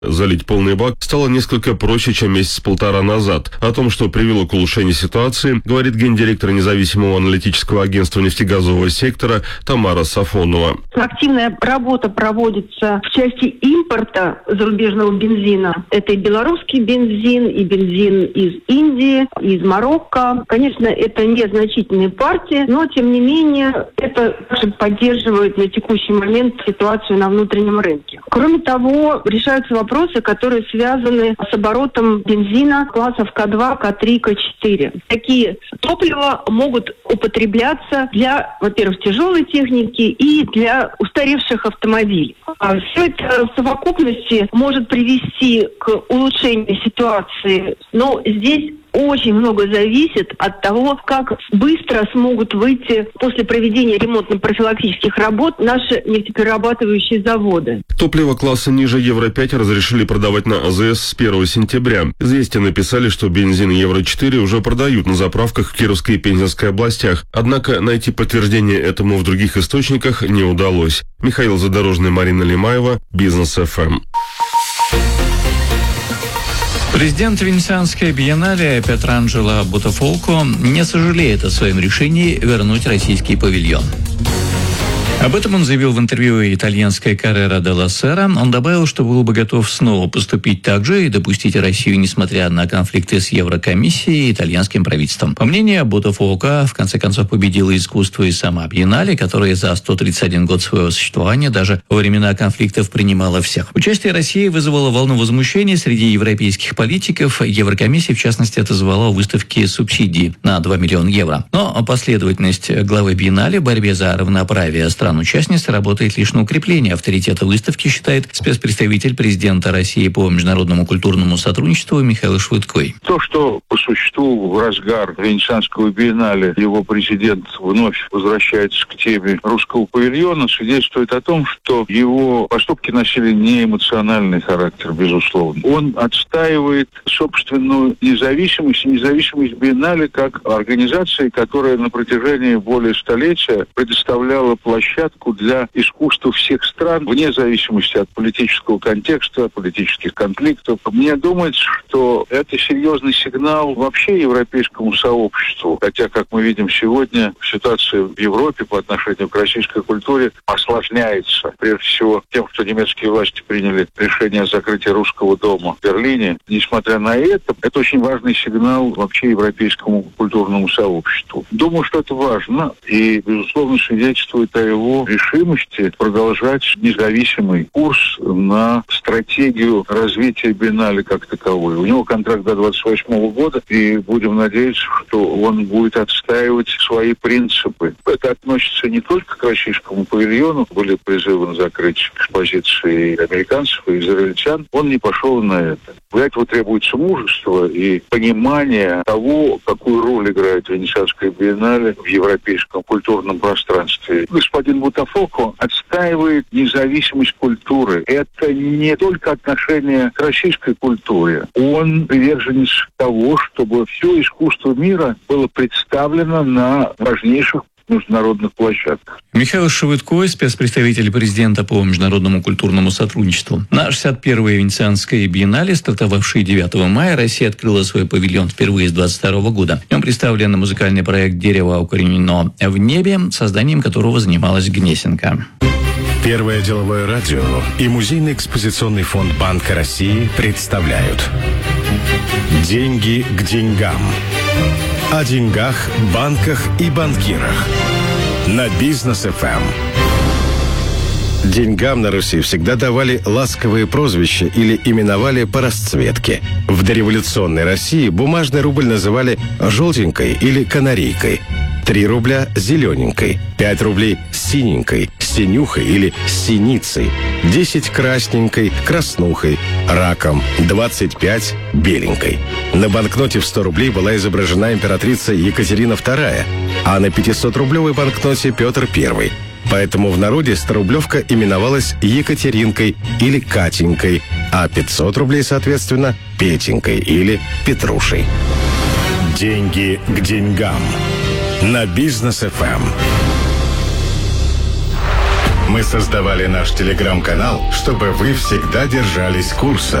Залить полный бак стало несколько проще, чем месяц-полтора назад. О том, что привело к улучшению ситуации, говорит гендиректор независимого аналитического агентства нефтегазового сектора Тамара Сафонова. Активная работа проводится в части импорта зарубежного бензина. Это и белорусский бензин, и бензин из Индии, из Марокко. Конечно, это незначительные партии, но, тем не менее, это также поддерживает на текущий момент ситуацию на внутреннем рынке. Кроме того, решаются вопросы, которые связаны с оборотом бензина классов К2, К3, К4. Такие топлива могут употребляться для, во-первых, тяжелой техники и для устаревших автомобилей. Все это в совокупности может привести к улучшению ситуации, но здесь очень много зависит от того, как быстро смогут выйти после проведения ремонтно-профилактических работ наши нефтеперерабатывающие заводы. Топливо класса ниже Евро-5 разрешили продавать на АЗС с 1 сентября. «Известия» написали, что бензин Евро-4 уже продают на заправках в Кировской и Пензенской областях. Однако найти подтверждение этому в других источниках не удалось. Михаил Задорожный, Марина Лимаева, Бизнес ФМ. Президент Венецианской биеннале Пьетранджело Бутафолко не сожалеет о своем решении вернуть российский павильон. Об этом он заявил в интервью итальянской «Коррера делла Сера». Он добавил, что был бы готов снова поступить так же и допустить Россию, несмотря на конфликты с Еврокомиссией и итальянским правительством. По мнению Бутафолко, в конце концов победила искусство и сама биеннале, которая за 131 год своего существования даже во времена конфликтов принимала всех. Участие России вызвало волну возмущения среди европейских политиков. Еврокомиссия, в частности, отозвала у выставки субсидии на 2 миллиона евро. Но последовательность главы биеннале в борьбе за равноправие стран-участниц работает лишь на укрепление авторитета выставки, считает спецпредставитель президента России по международному культурному сотрудничеству Михаил Швыдкой. То, что по существу в разгар Венецианского биеннале его президент вновь возвращается к теме русского павильона, свидетельствует о том, что его поступки носили не эмоциональный характер, безусловно. Он отстаивает собственную независимость биеннале как организации, которая на протяжении более столетия предоставляла площадку для искусства всех стран, вне зависимости от политического контекста, политических конфликтов. Мне думается, что это серьезный сигнал вообще европейскому сообществу. Хотя, как мы видим сегодня, ситуация в Европе по отношению к российской культуре осложняется. Прежде всего, тем, что немецкие власти приняли решение о закрытии Русского дома в Берлине. Несмотря на это очень важный сигнал вообще европейскому культурному сообществу. Думаю, что это важно и, безусловно, свидетельствует о его решимости продолжать независимый курс на стратегию развития биеннале как таковой. У него контракт до 28 года, и будем надеяться, что он будет отстаивать свои принципы. Это относится не только к российскому павильону. Были призывы на закрытие экспозиции американцев и израильтян. Он не пошел на это. Для этого требуется мужество и понимание того, какую роль играет Венецианская биеннале в европейском культурном пространстве. Господин Бутафолко отстаивает независимость культуры. Это не только отношение к российской культуре. Он приверженец того, чтобы все искусство мира было представлено на важнейших международных площадках. Михаил Швыдкой, спецпредставитель президента по международному культурному сотрудничеству. На 61-й Венецианской биеннале, стартовавшей 9 мая, Россия открыла свой павильон впервые с 22 года. В нем представлен музыкальный проект «Дерево укоренено в небе», созданием которого занималась Гнесинка. Первое деловое радио и Музейный экспозиционный фонд Банка России представляют «Деньги к деньгам». О деньгах, банках и банкирах. На Бизнес ФМ. Деньгам на Руси всегда давали ласковые прозвища или именовали по расцветке. В дореволюционной России бумажный рубль называли «желтенькой» или «канарейкой», 3 рубля – «зелененькой», 5 рублей – «синенькой», «синюхой» или «синицей», 10 – «красненькой», «краснухой», «раком», 25 – «беленькой». На банкноте в 100 рублей была изображена императрица Екатерина II, а на 500-рублевой банкноте Петр I. Поэтому в народе 100-рублевка именовалась Екатеринкой или Катенькой, а 500 рублей, соответственно, Петенькой или Петрушей. Деньги к деньгам. На Бизнес ФМ. Мы создавали наш телеграм-канал, чтобы вы всегда держались курса.